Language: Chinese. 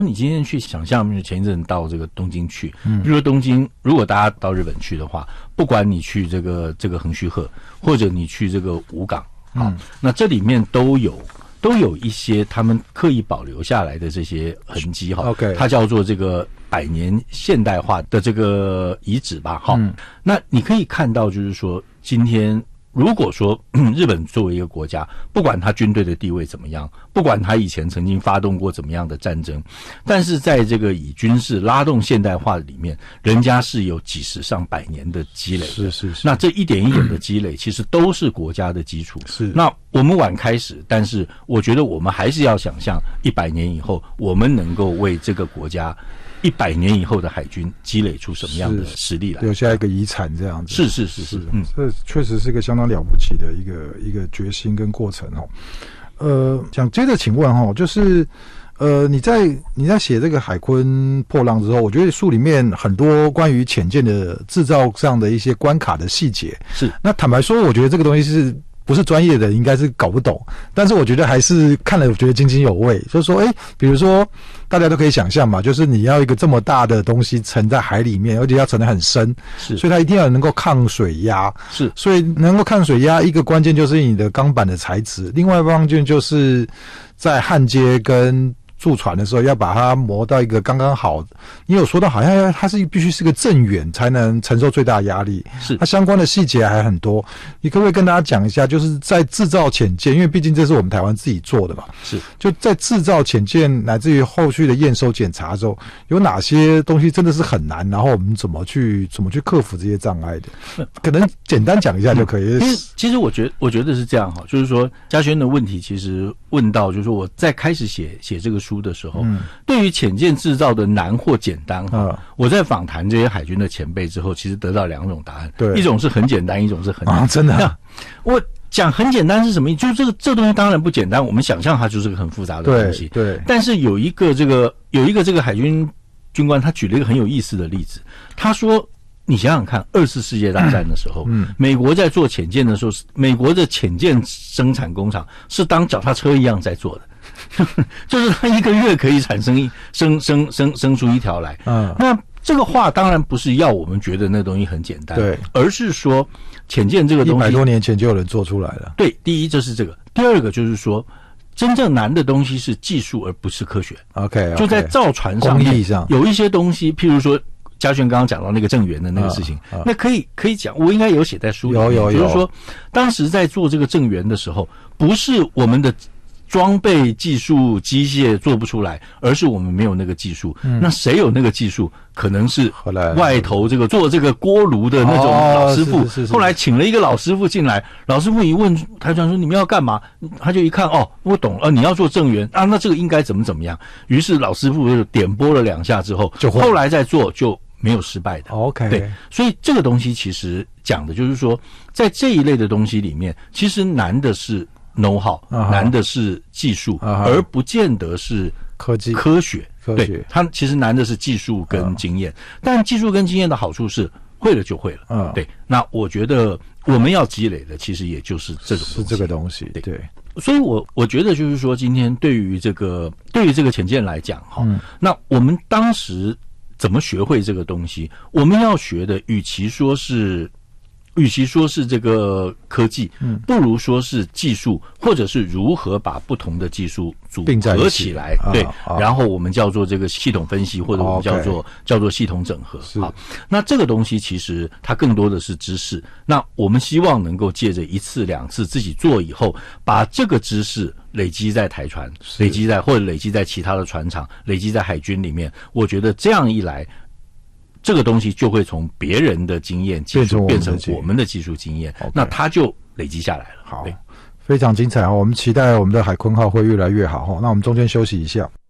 你今天去想象，前一阵到这个东京去，比如说东京，如果大家到日本去的话，不管你去这个横须贺，或者你去这个武港，那这里面都有一些他们刻意保留下来的这些痕迹哈。 OK， 它叫做这个100年现代化的这个遗址吧哈。那你可以看到，就是说今天。如果说日本作为一个国家，不管他军队的地位怎么样，不管他以前曾经发动过怎么样的战争，但是在这个以军事拉动现代化里面，人家是有几十上百年的积累的。 是。 那这一点一点的积累，其实都是国家的基础。 是。 那我们晚开始，但是我觉得我们还是要想象100年以后，我们能够为这个国家100年以后的海军积累出什么样的实力来， 留下一个遗产这样子。 是， 这确实是一个相当了不起的一个决心跟过程想接着请问就是你在写这个海鲲破浪之后，我觉得书里面很多关于潜舰的制造上的一些关卡的细节。 是。 那坦白说，我觉得这个东西是不是专业的应该是搞不懂，但是我觉得还是看了我觉得津津有味。就是说比如说大家都可以想象嘛，就是你要一个这么大的东西沉在海里面，而且要沉得很深， 是， 所以它一定要能够抗水压。 是， 所以能够抗水压，一个关键就是你的钢板的材质，另外一个关键就是在焊接跟驻船的时候要把它磨到一个刚刚好。你有说到好像它是必须是个正圆才能承受最大压力， 是它相关的细节还很多。你可不可以跟大家讲一下，就是在制造潜舰，因为毕竟这是我们台湾自己做的嘛， 是，就在制造潜舰乃至于后续的验收检查的时候，有哪些东西真的是很难，然后我们怎么去克服这些障碍的？可能简单讲一下就可以。 其实我觉得是这样哈，就是说嘉轩的问题其实问到，就是说我在开始写这个书的时候，对于潜舰制造的难或简单我在访谈这些海军的前辈之后，其实得到2种答案。 对， 一种是很简单，一种是很难。 真的。 我讲很简单是什么意思？就是这东西当然不简单，我们想象它就是个很复杂的东西。 对。但是有一个这个海军军官，他举了一个很有意思的例子。他说，你想想看，2次世界大战的时候，美国在做潜舰的时候，美国的潜舰生产工厂是当脚踏车一样在做的。就是它1个月可以产生生出一条来。那这个话当然不是要我们觉得那东西很简单， 对， 而是说潜舰这个东西 100多年前就有人做出来了。 对，第一就是这个，第二个就是说，真正难的东西是技术而不是科学。 OK， 就在造船上面， 工艺上有一些东西，譬如说嘉轩刚刚讲到那个正源的那个事情，那可以讲，我应该有写在书里面。 有， 就是说，当时在做这个正源的时候，不是我们的装备技术机械做不出来，而是我们没有那个技术。那谁有那个技术？可能是外头这个做这个锅炉的那种老师傅。后来请了一个老师傅进来，老师傅一问台长说你们要干嘛？他就一看我懂了，你要做正源啊，那这个应该怎么样？于是老师傅就点拨了2下之后，后来再做就没有失败的。 OK， 对，所以这个东西其实讲的就是说，在这一类的东西里面，其实难的是know how，难的是技术，而不见得是科学。对，它其实难的是技术跟经验，但技术跟经验的好处是会了就会了。对，那我觉得我们要积累的其实也就是这种东西， 是这个东西。对， 所以我觉得就是说，今天对于这个潜舰来讲那我们当时怎么学会这个东西？我们要学的，与其说是这个科技，不如说是技术，或者是如何把不同的技术组合起来。对，然后我们叫做这个系统分析，或者我们叫做系统整合。好，那这个东西其实它更多的是知识。那我们希望能够借着1次2次自己做以后，把这个知识累积在台船，累积在其他的船厂，累积在海军里面。我觉得这样一来，这个东西就会从别人的经验技术变成我们的技术经验，那它就累积下来了。 好，非常精彩我们期待我们的海鲲号会越来越好那我们中间休息一下。